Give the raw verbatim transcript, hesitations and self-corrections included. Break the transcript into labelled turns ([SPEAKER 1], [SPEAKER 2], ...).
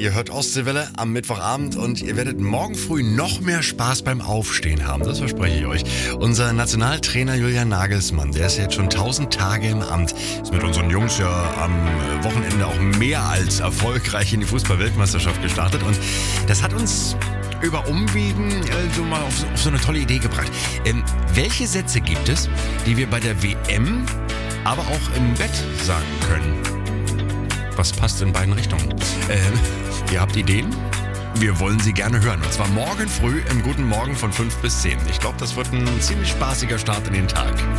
[SPEAKER 1] Ihr hört Ostseewelle am Mittwochabend und ihr werdet morgen früh noch mehr Spaß beim Aufstehen haben. Das verspreche ich euch. Unser Nationaltrainer Julian Nagelsmann, der ist jetzt schon tausend Tage im Amt. Ist mit unseren Jungs ja am Wochenende auch mehr als erfolgreich in die Fußball-Weltmeisterschaft gestartet. Und das hat uns über Umwegen also mal auf, auf so eine tolle Idee gebracht. Ähm, welche Sätze gibt es, die wir bei der W M, aber auch im Bett sagen können? Was passt in beiden Richtungen? Ähm, ihr habt Ideen? Wir wollen sie gerne hören. Und zwar morgen früh im Guten Morgen von fünf bis zehn. Ich glaube, das wird ein ziemlich spaßiger Start in den Tag.